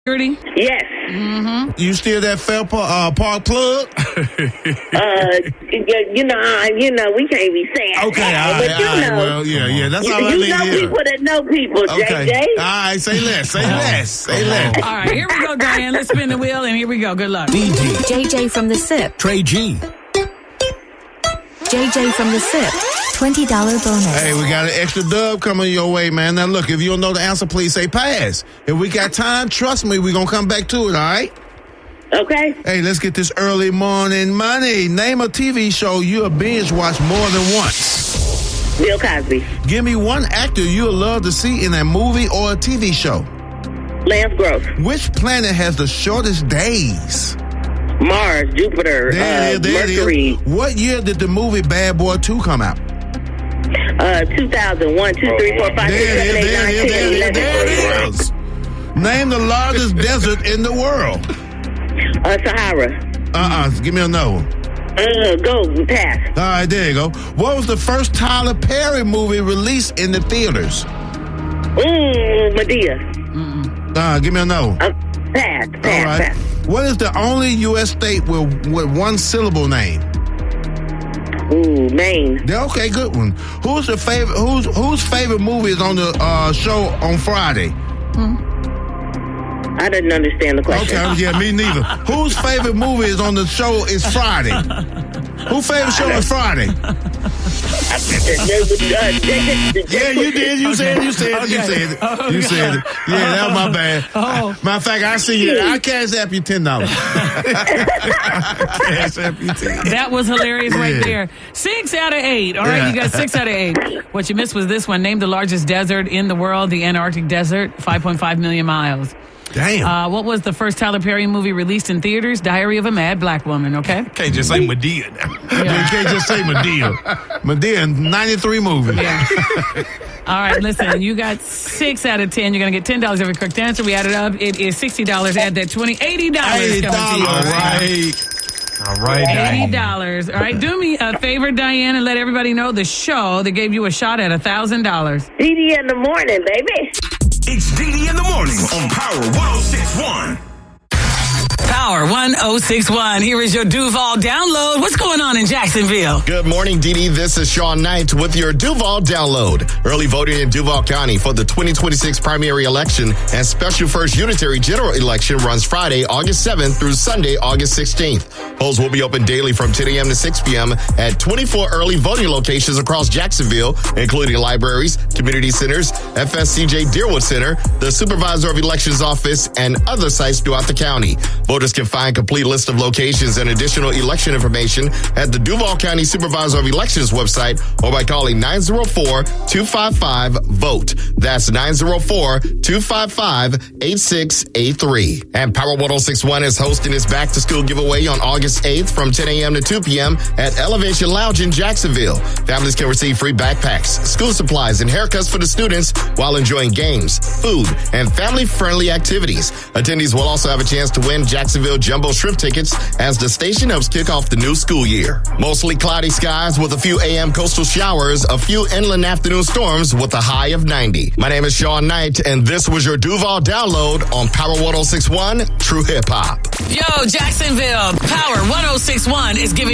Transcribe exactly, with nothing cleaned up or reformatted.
Yes. Mm-hmm. You still that Fair uh, Park plug? uh, you know, uh, you know, we can't be saying okay, that, all right, but you all right, know, well, yeah, yeah, that's you, all I you need know to hear. people that know people, okay. J J. All right, say less, say less, say less. All right, here we go, Diane. Let's spin the wheel, and here we go. Good luck. D D. J J from the S I P. Trey G. J J from the S I P. twenty dollars bonus. Hey, we got an extra dub coming your way, man. Now, look, if you don't know the answer, please say pass. If we got time, trust me, we're going to come back to it, all right? Okay. Hey, let's get this early morning money. Name a T V show you'll binge watch more than once. Bill Cosby. Give me one actor you'll love to see in a movie or a T V show. Lance Gross. Which planet has the shortest days? Mars, Jupiter, there uh, it is, there Mercury. It is. What year did the movie Bad Boy two come out? Uh, two thousand one, two, three, four, five, six, seven, eight, nine, ten, eleven. There it is. Name the largest desert in the world. Uh, Sahara. Uh-uh. Give me another one. Uh, go, pass. All right, there you go. What was the first Tyler Perry movie released in the theaters? Ooh, Medea. Uh, give me another one. Uh, pass, pass, All right. pass. What is the only U S state with, with one syllable name? Ooh, Maine. Yeah, okay, good one. Who's the favorite? Who's whose favorite movie is on the uh, show on Friday? Hmm. I didn't understand the question. Okay, yeah, me neither. Whose favorite movie is on the show is Friday? Whose favorite show is Friday? Yeah, you did. You said it. You said it. You Okay. said it. Oh, You said it. Yeah, that was my bad. Oh. Matter of fact, I see you. I cash app you ten dollars. Cash app you ten dollars. That was hilarious right Yeah. there. Six out of eight. All right, Yeah. you got six out of eight. What you missed was this one. Name the largest desert in the world, the Antarctic Desert, five point five million miles. Damn. Uh, what was the first Tyler Perry movie released in theaters? Diary of a Mad Black Woman, okay? Can't just say Medea. You can't just say Medea. Medea, ninety-three movie. Yeah. All right, listen, you got six out of ten. You're going to get ten dollars every correct answer. We add it up. It is sixty dollars. Add that twenty, eighty dollars. eighty dollars. All right. All right, eighty Diane. dollars. All right, do me a favor, Diane, and let everybody know the show that gave you a shot at one thousand dollars. D D in the morning, baby. It's D D in the morning on Power one oh six point one. Power one oh six point one. Here is your Duval download. What's going on in Jacksonville? Good morning, Dee Dee. This is Sean Knight with your Duval download. Early voting in Duval County for the twenty twenty-six primary election and special first unitary general election runs Friday, August seventh through Sunday, August sixteenth. Polls will be open daily from ten a.m. to six p.m. at twenty-four early voting locations across Jacksonville, including libraries, community centers, F S C J Deerwood Center, the Supervisor of Elections Office, and other sites throughout the county. Voters can find complete list of locations and additional election information at the Duval County Supervisor of Elections website or by calling nine oh four, two five five, VOTE. That's nine oh four, two five five, eight six eight three. And Power one oh six point one is hosting its back to school giveaway on August eighth from ten a.m. to two p.m. at Elevation Lounge in Jacksonville. Families can receive free backpacks, school supplies, and haircuts for the students while enjoying games, food, and family-friendly activities. Attendees will also have a chance to win Jacksonville Jumbo Shrimp tickets as the station helps kick off the new school year. Mostly cloudy skies with a few A M coastal showers, a few inland afternoon storms with a high of ninety. My name is Sean Knight, and this was your Duval download on Power one oh six point one True Hip Hop. Yo, Jacksonville, Power one oh six point one is giving